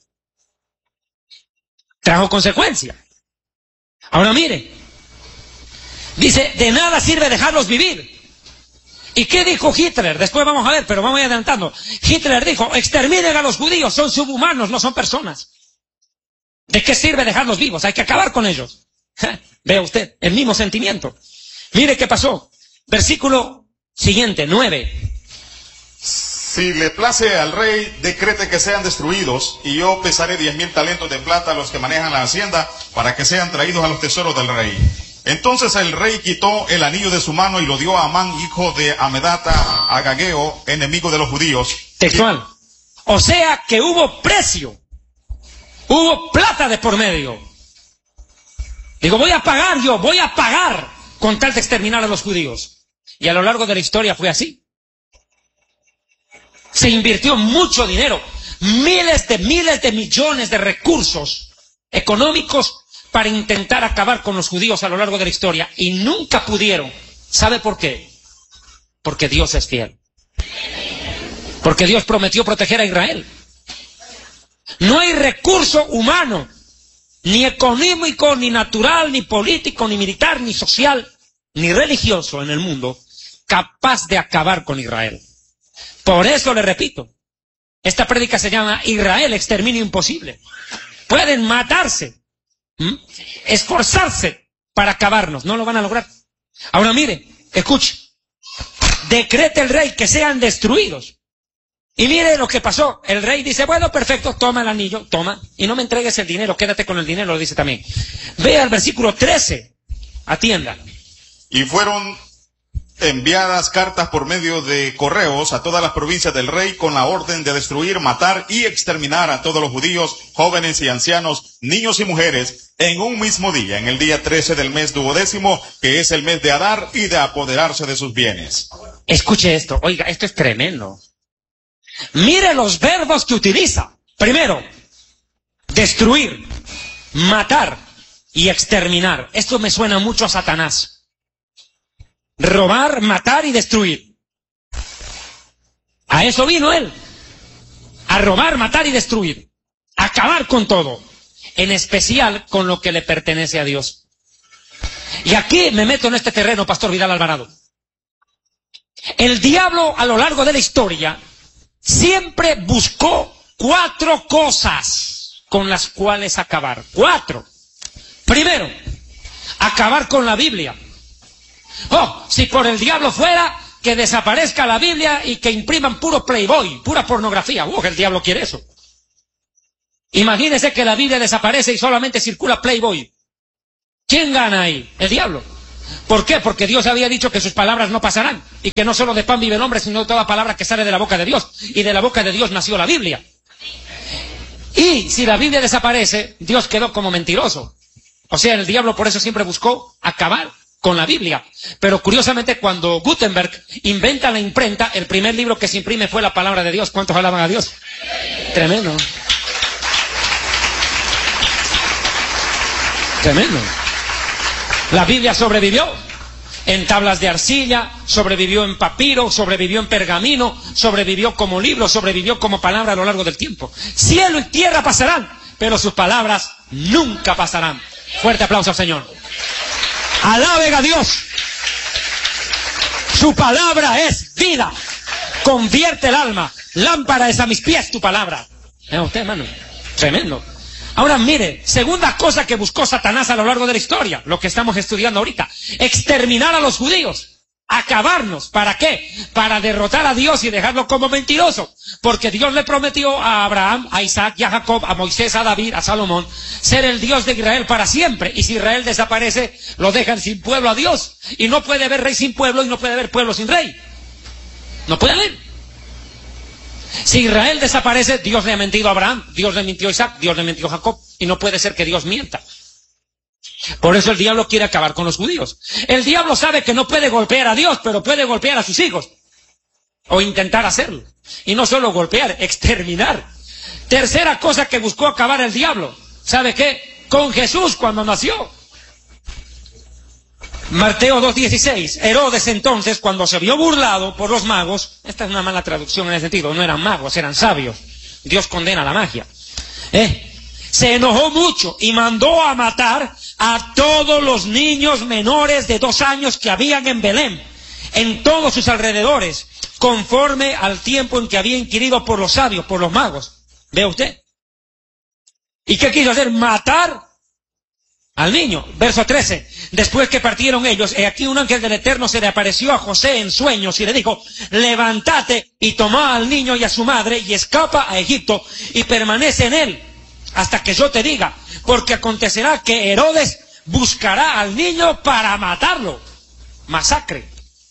Trajo consecuencia. Ahora mire, dice, de nada sirve dejarlos vivir. ¿Y qué dijo Hitler? Después vamos a ver, pero vamos adelantando. Hitler dijo, exterminen a los judíos, son subhumanos, no son personas. ¿De qué sirve dejarlos vivos? Hay que acabar con ellos. Vea usted, el mismo sentimiento. Mire qué pasó. Versículo siguiente, nueve. Si le place al rey, decrete que sean destruidos, y yo pesaré diez mil talentos de plata a los que manejan la hacienda, para que sean traídos a los tesoros del rey. Entonces el rey quitó el anillo de su mano y lo dio a Amán, hijo de Amedata, Agageo, enemigo de los judíos. Textual. O sea que hubo precio. Hubo plata de por medio. Digo, voy a pagar yo, voy a pagar con tal de exterminar a los judíos. Y a lo largo de la historia fue así. Se invirtió mucho dinero, miles de miles de millones de recursos económicos para intentar acabar con los judíos a lo largo de la historia. Y nunca pudieron. ¿Sabe por qué? Porque Dios es fiel. Porque Dios prometió proteger a Israel. No hay recurso humano, ni económico, ni natural, ni político, ni militar, ni social, ni religioso en el mundo capaz de acabar con Israel. Por eso le repito, esta prédica se llama Israel, exterminio imposible. Pueden matarse, ¿m? esforzarse para acabarnos, no lo van a lograr. Ahora mire, escuche, decreta el rey que sean destruidos. Y mire lo que pasó. El rey dice, bueno, perfecto, toma el anillo, toma, y no me entregues el dinero, quédate con el dinero, lo dice también. Vea el versículo trece, atienda. Y fueron enviadas cartas por medio de correos a todas las provincias del rey con la orden de destruir, matar y exterminar a todos los judíos, jóvenes y ancianos, niños y mujeres, en un mismo día, en el día trece del mes duodécimo, que es el mes de Adar, y de apoderarse de sus bienes. Escuche esto, oiga, esto es tremendo. Mire los verbos que utiliza. Primero, destruir, matar y exterminar. Esto me suena mucho a Satanás. Robar, matar y destruir. A eso vino él. A robar, matar y destruir. Acabar con todo. En especial con lo que le pertenece a Dios. Y aquí me meto en este terreno, Pastor Vidal Alvarado. El diablo a lo largo de la historia siempre buscó cuatro cosas con las cuales acabar. Cuatro. Primero, acabar con la Biblia. Oh, si por el diablo fuera que desaparezca la Biblia y que impriman puro Playboy, pura pornografía. Uh, el diablo quiere eso. Imagínese que la Biblia desaparece y solamente circula Playboy. ¿Quién gana ahí? El diablo. ¿Por qué? Porque Dios había dicho que sus palabras no pasarán y que no solo de pan vive el hombre, sino de toda palabra que sale de la boca de Dios. Y de la boca de Dios nació la Biblia. Y si la Biblia desaparece, Dios quedó como mentiroso. O sea, el diablo por eso siempre buscó acabar con la Biblia. Pero curiosamente, cuando Gutenberg inventa la imprenta, el primer libro que se imprime fue la palabra de Dios. ¿Cuántos alaban a Dios? Tremendo. Tremendo. La Biblia sobrevivió en tablas de arcilla, sobrevivió en papiro, sobrevivió en pergamino, sobrevivió como libro, sobrevivió como palabra a lo largo del tiempo. Cielo y tierra pasarán, pero sus palabras nunca pasarán. Fuerte aplauso al Señor. Alaben a Dios. Su palabra es vida. Convierte el alma. Lámpara es a mis pies tu palabra. ¿Es usted, hermano? Tremendo. Ahora mire, segunda cosa que buscó Satanás a lo largo de la historia, lo que estamos estudiando ahorita, exterminar a los judíos, acabarnos. ¿Para qué? Para derrotar a Dios y dejarlo como mentiroso. Porque Dios le prometió a Abraham, a Isaac y a Jacob, a Moisés, a David, a Salomón, ser el Dios de Israel para siempre. Y si Israel desaparece, lo dejan sin pueblo a Dios. Y no puede haber rey sin pueblo y no puede haber pueblo sin rey. No puede haber. Si Israel desaparece, Dios le ha mentido a Abraham, Dios le mintió a Isaac, Dios le mintió a Jacob. Y no puede ser que Dios mienta. Por eso el diablo quiere acabar con los judíos. El diablo sabe que no puede golpear a Dios, pero puede golpear a sus hijos. O intentar hacerlo. Y no solo golpear, exterminar. Tercera cosa que buscó acabar el diablo. ¿Sabe qué? Con Jesús cuando nació. Mateo dos dieciséis. Herodes entonces, cuando se vio burlado por los magos, esta es una mala traducción en el sentido, no eran magos, eran sabios. Dios condena la magia. ¿Eh? Se enojó mucho y mandó a matar a todos los niños menores de dos años que habían en Belén, en todos sus alrededores, conforme al tiempo en que había inquirido por los sabios, por los magos. ¿Ve usted? ¿Y qué quiso hacer? Matar al niño. Verso trece. Después que partieron ellos, he aquí un ángel del Eterno se le apareció a José en sueños y le dijo: levántate y toma al niño y a su madre y escapa a Egipto y permanece en él hasta que yo te diga, porque acontecerá que Herodes buscará al niño para matarlo. Masacre.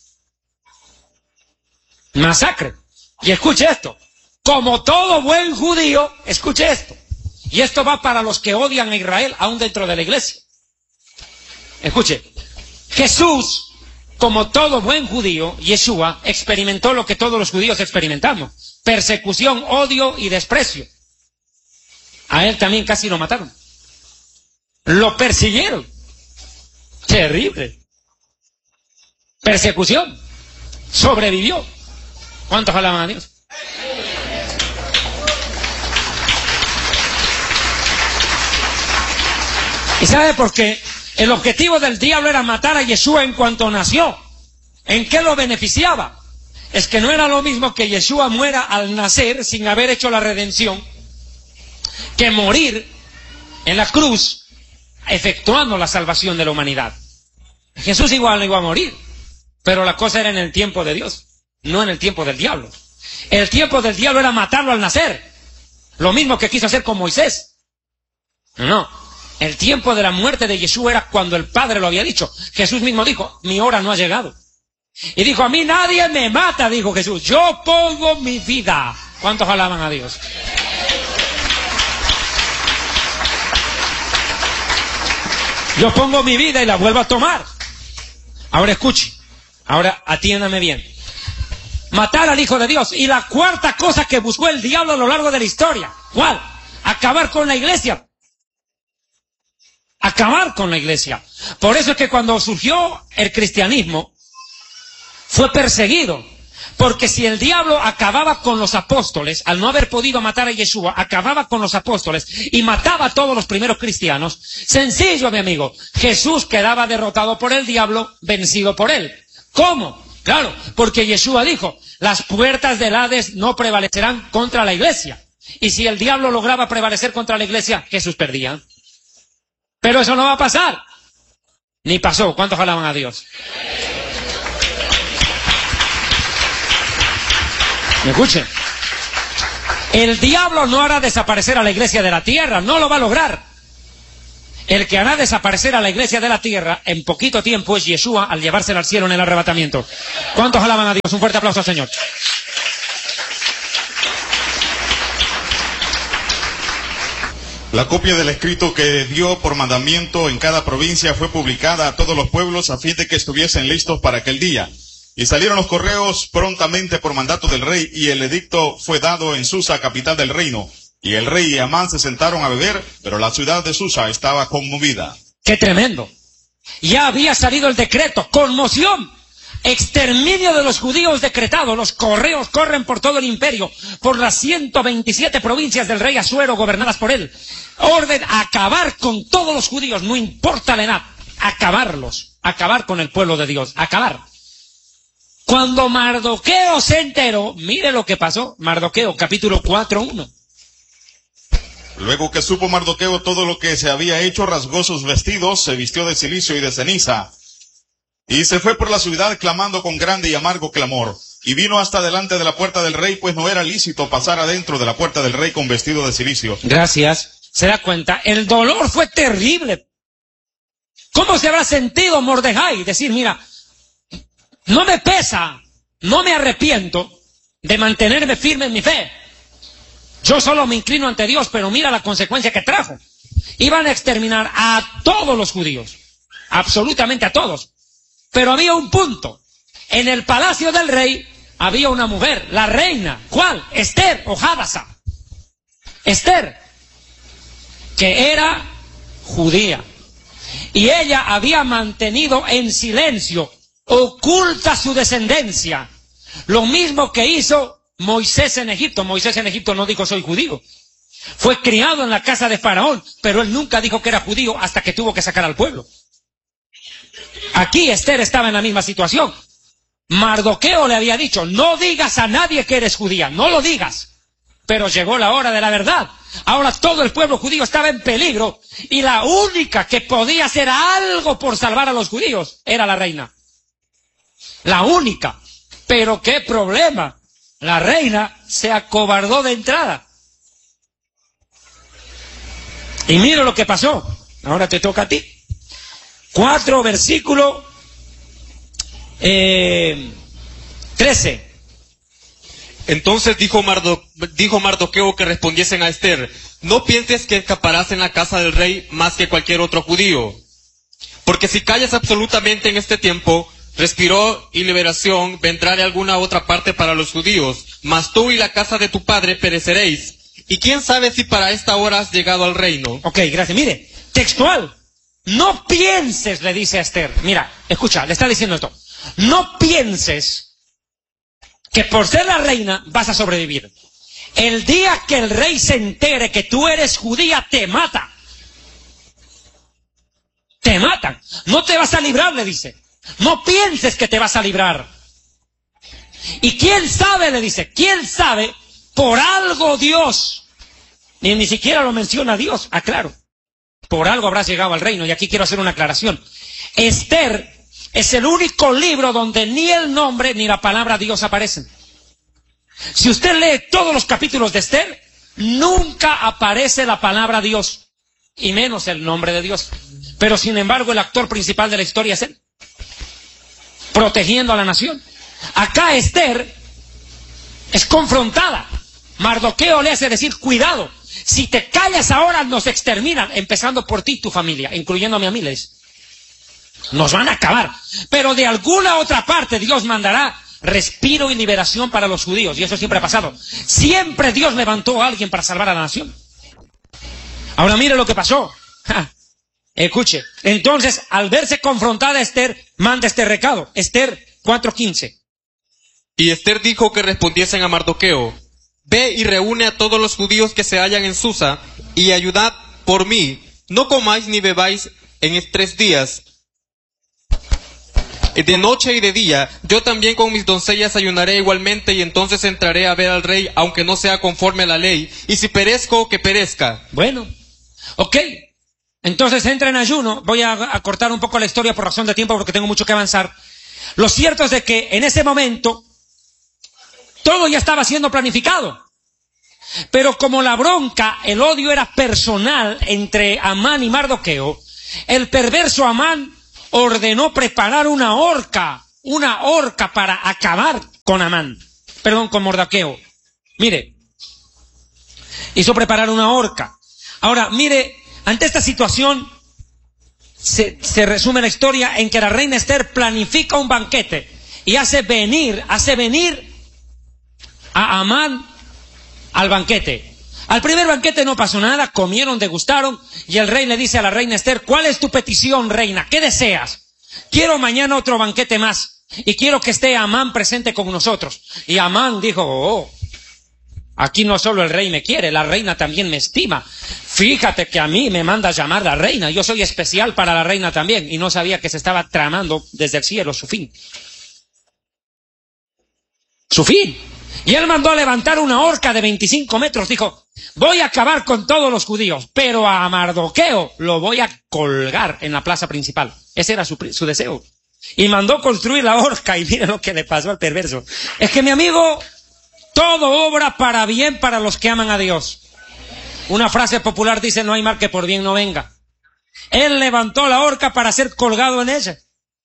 Masacre. Y escuche esto. Como todo buen judío, escuche esto. Y esto va para los que odian a Israel, aún dentro de la iglesia. Escuche, Jesús, como todo buen judío, Yeshua, experimentó lo que todos los judíos experimentamos. Persecución, odio y desprecio. A él también casi lo mataron. Lo persiguieron. Terrible. Persecución. Sobrevivió. ¿Cuántos alaban a Dios? ¿Y sabe por qué? El objetivo del diablo era matar a Yeshua en cuanto nació. ¿En qué lo beneficiaba? Es que no era lo mismo que Yeshua muera al nacer sin haber hecho la redención, que morir en la cruz efectuando la salvación de la humanidad. Jesús igual no iba a morir, pero la cosa era en el tiempo de Dios, no en el tiempo del diablo. El tiempo del diablo era matarlo al nacer, lo mismo que quiso hacer con Moisés. No, el tiempo de la muerte de Yeshua era cuando el Padre lo había dicho. Jesús mismo dijo: mi hora no ha llegado. Y dijo: a mí nadie me mata, dijo Jesús, yo pongo mi vida. ¿Cuántos alaban a Dios? Yo pongo mi vida y la vuelvo a tomar. Ahora escuche, ahora atiéndame bien. Matar al Hijo de Dios. Y la cuarta cosa que buscó el diablo a lo largo de la historia, ¿cuál? Acabar con la iglesia. Acabar con la iglesia. Por eso es que cuando surgió el cristianismo, fue perseguido. Porque si el diablo acababa con los apóstoles, al no haber podido matar a Yeshua, acababa con los apóstoles y mataba a todos los primeros cristianos, sencillo, mi amigo, Jesús quedaba derrotado por el diablo, vencido por él. ¿Cómo? Claro, porque Yeshua dijo: las puertas del Hades no prevalecerán contra la iglesia. Y si el diablo lograba prevalecer contra la iglesia, Jesús perdía. Pero eso no va a pasar. Ni pasó. ¿Cuántos alaban a Dios? ¿Me escuchen? El diablo no hará desaparecer a la iglesia de la tierra. No lo va a lograr. El que hará desaparecer a la iglesia de la tierra en poquito tiempo es Yeshua al llevársela al cielo en el arrebatamiento. ¿Cuántos alaban a Dios? Un fuerte aplauso al Señor. La copia del escrito que dio por mandamiento en cada provincia fue publicada a todos los pueblos a fin de que estuviesen listos para aquel día. Y salieron los correos prontamente por mandato del rey, y el edicto fue dado en Susa, capital del reino. Y el rey y Amán se sentaron a beber, pero la ciudad de Susa estaba conmovida. ¡Qué tremendo! Ya había salido el decreto, conmoción, exterminio de los judíos decretado. Los correos corren por todo el imperio, por las ciento veintisiete provincias del rey Asuero gobernadas por él. Orden a acabar con todos los judíos, no importa la edad, acabarlos, acabar con el pueblo de Dios, acabar. Cuando Mardoqueo se enteró, mire lo que pasó, Mardoqueo capítulo cuatro, uno. Luego que supo Mardoqueo todo lo que se había hecho, rasgó sus vestidos, se vistió de cilicio y de ceniza, y se fue por la ciudad clamando con grande y amargo clamor. Y vino hasta delante de la puerta del rey, pues no era lícito pasar adentro de la puerta del rey con vestido de cilicio. Gracias. Se da cuenta, el dolor fue terrible. ¿Cómo se habrá sentido Mordejai? Decir, mira, no me pesa, no me arrepiento de mantenerme firme en mi fe. Yo solo me inclino ante Dios, pero mira la consecuencia que trajo. Iban a exterminar a todos los judíos, absolutamente a todos. Pero había un punto. En el palacio del rey había una mujer, la reina. ¿Cuál? Esther o Hadasa. Esther, que era judía. Y ella había mantenido en silencio, oculta su descendencia. Lo mismo que hizo Moisés en Egipto. Moisés en Egipto no dijo soy judío. Fue criado en la casa de Faraón, pero él nunca dijo que era judío hasta que tuvo que sacar al pueblo. Aquí Esther estaba en la misma situación. Mardoqueo le había dicho, no digas a nadie que eres judía, no lo digas. Pero llegó la hora de la verdad. Ahora todo el pueblo judío estaba en peligro y la única que podía hacer algo por salvar a los judíos era la reina. La única. Pero qué problema. La reina se acobardó de entrada. Y mira lo que pasó. Ahora te toca a ti. Cuatro, versículo eh, trece. Entonces dijo, Mardo, dijo Mardoqueo que respondiesen a Esther, no pienses que escaparás en la casa del rey más que cualquier otro judío. Porque si callas absolutamente en este tiempo, respiro y liberación vendrá de alguna otra parte para los judíos, mas tú y la casa de tu padre pereceréis. Y quién sabe si para esta hora has llegado al reino. Ok, gracias. Mire, textual. No pienses, le dice a Esther. Mira, escucha, le está diciendo esto. No pienses que por ser la reina vas a sobrevivir. El día que el rey se entere que tú eres judía, te mata. Te matan. No te vas a librar, le dice. No pienses que te vas a librar. Y quién sabe, le dice, quién sabe, por algo Dios, ni, ni siquiera lo menciona Dios, aclaro. Por algo habrás llegado al reino, y aquí quiero hacer una aclaración. Esther es el único libro donde ni el nombre ni la palabra Dios aparecen. Si usted lee todos los capítulos de Esther, nunca aparece la palabra Dios, y menos el nombre de Dios. Pero sin embargo el actor principal de la historia es él, protegiendo a la nación. Acá Esther es confrontada. Mardoqueo le hace decir, cuidado, si te callas ahora nos exterminan, empezando por ti y tu familia, incluyéndome a mí, les. Nos van a acabar. Pero de alguna otra parte Dios mandará respiro y liberación para los judíos, y eso siempre ha pasado. Siempre Dios levantó a alguien para salvar a la nación. Ahora mire lo que pasó. Ja. Escuche, entonces al verse confrontada Esther, manda este recado. Esther cuatro quince. Y Esther dijo que respondiesen a Mardoqueo, ve y reúne a todos los judíos que se hallan en Susa, y ayudad por mí, no comáis ni bebáis en tres días, de noche y de día, yo también con mis doncellas ayunaré igualmente, y entonces entraré a ver al rey, aunque no sea conforme a la ley, y si perezco, que perezca. Bueno, ok. Entonces entra en ayuno. Voy a, a cortar un poco la historia por razón de tiempo porque tengo mucho que avanzar. Lo cierto es de que en ese momento todo ya estaba siendo planificado. Pero como la bronca, el odio era personal entre Amán y Mardoqueo, el perverso Amán ordenó preparar una horca, una horca para acabar con Amán, perdón, con Mardoqueo. Mire, hizo preparar una horca. Ahora, mire, ante esta situación se, se resume la historia en que la reina Esther planifica un banquete y hace venir, hace venir a Amán al banquete. Al primer banquete no pasó nada, comieron, degustaron, y el rey le dice a la reina Esther: ¿cuál es tu petición, reina? ¿Qué deseas? Quiero mañana otro banquete más, y quiero que esté Amán presente con nosotros. Y Amán dijo: oh, aquí no solo el rey me quiere, la reina también me estima. Fíjate que a mí me manda a llamar la reina, yo soy especial para la reina también. Y no sabía que se estaba tramando desde el cielo su fin. Su fin. Y él mandó a levantar una horca de veinticinco metros. Dijo: voy a acabar con todos los judíos, pero a Mardoqueo lo voy a colgar en la plaza principal. Ese era su, su deseo. Y mandó construir la horca, y miren lo que le pasó al perverso. Es que, mi amigo, todo obra para bien para los que aman a Dios. Una frase popular dice: no hay mal que por bien no venga. Él levantó la horca para ser colgado en ella.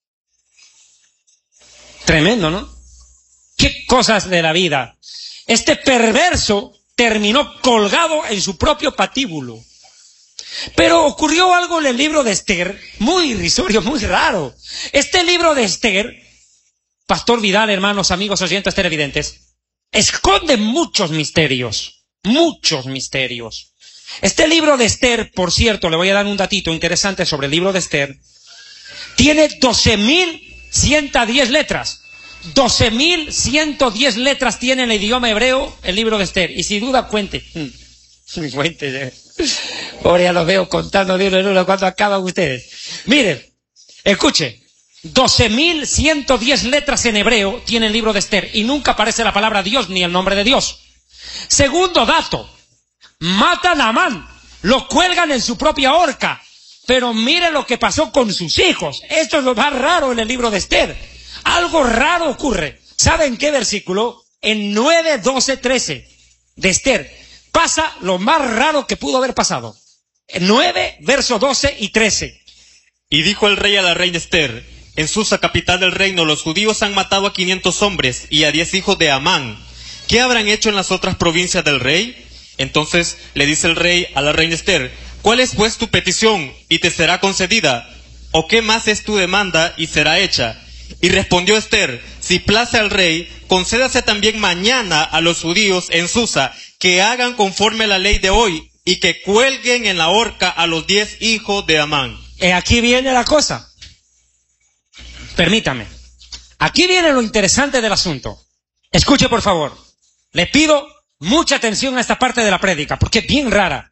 Tremendo, ¿no? Qué cosas de la vida. Este perverso terminó colgado en su propio patíbulo. Pero ocurrió algo en el libro de Esther muy irrisorio, muy raro. Este libro de Esther, Pastor Vidal, hermanos, amigos, oyentes televidentes, esconde muchos misterios, muchos misterios. Este libro de Esther, por cierto, le voy a dar un datito interesante sobre el libro de Esther, tiene doce mil ciento diez letras. doce mil ciento diez letras tiene en el idioma hebreo el libro de Esther. Y sin duda, cuente. Cuente. Ahora ya los veo contando de uno en uno cuando acaban ustedes. Miren, escuche. doce mil ciento diez letras en hebreo tiene el libro de Esther. Y nunca aparece la palabra Dios ni el nombre de Dios. Segundo dato. Matan a Amán. Lo cuelgan en su propia horca. Pero mire lo que pasó con sus hijos. Esto es lo más raro en el libro de Esther. Algo raro ocurre. ¿Saben qué versículo? En nueve, doce, trece de Esther pasa lo más raro que pudo haber pasado. En nueve, verso doce y trece. Y dijo el rey a la reina Esther: en Susa, capital del reino, los judíos han matado a quinientos hombres y a diez hijos de Amán. ¿Qué habrán hecho en las otras provincias del rey? Entonces le dice el rey a la reina Esther: ¿cuál es pues tu petición y te será concedida? ¿O qué más es tu demanda y será hecha? Y respondió Esther: si place al rey, concédase también mañana a los judíos en Susa que hagan conforme a la ley de hoy y que cuelguen en la horca a los diez hijos de Amán. Eh, aquí viene la cosa. Permítame. Aquí viene lo interesante del asunto. Escuche, por favor. Le pido mucha atención a esta parte de la prédica porque es bien rara.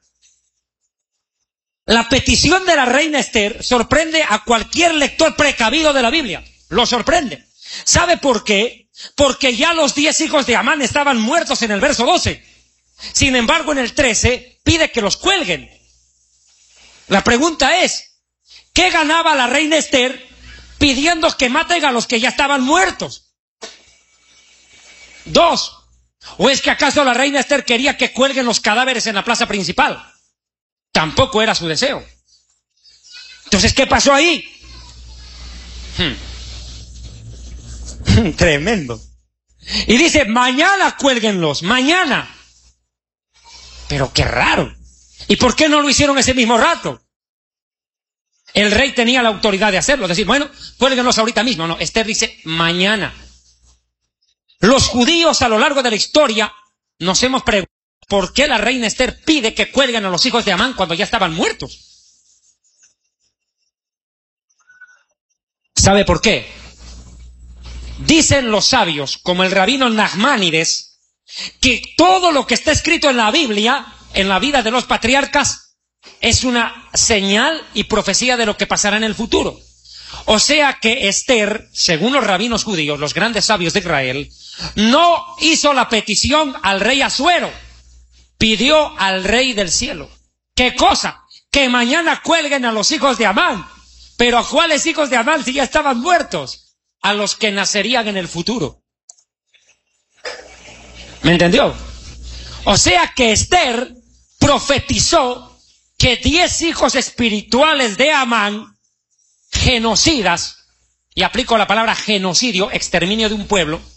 La petición de la reina Esther sorprende a cualquier lector precavido de la Biblia. Lo sorprende. ¿Sabe por qué? Porque ya los diez hijos de Amán estaban muertos en el verso doce. Sin embargo, en el trece pide que los cuelguen. La pregunta es, ¿qué ganaba la reina Esther pidiendo que maten a los que ya estaban muertos? Dos, ¿o es que acaso la reina Esther quería que cuelguen los cadáveres en la plaza principal? Tampoco era su deseo. Entonces, ¿qué pasó ahí? Hmm. Tremendo. Y dice: mañana cuélguenlos, mañana. Pero qué raro. ¿Y por qué no lo hicieron ese mismo rato? El rey tenía la autoridad de hacerlo, decir: bueno, cuélguenlos ahorita mismo. No, Esther dice: mañana. Los judíos a lo largo de la historia nos hemos preguntado por qué la reina Esther pide que cuelguen a los hijos de Amán cuando ya estaban muertos. ¿Sabe por qué? Dicen los sabios, como el rabino Nachmanides, que todo lo que está escrito en la Biblia, en la vida de los patriarcas, es una señal y profecía de lo que pasará en el futuro. O sea que Esther, según los rabinos judíos, los grandes sabios de Israel, no hizo la petición al rey Asuero, pidió al rey del cielo. ¿Qué cosa? que mañana cuelguen a los hijos de Amán. Pero ¿a cuáles hijos de Amán si ya estaban muertos? A los que nacerían en el futuro. ¿Me entendió? O sea que Esther profetizó que diez hijos espirituales de Amán, genocidas, y aplico la palabra genocidio, exterminio de un pueblo,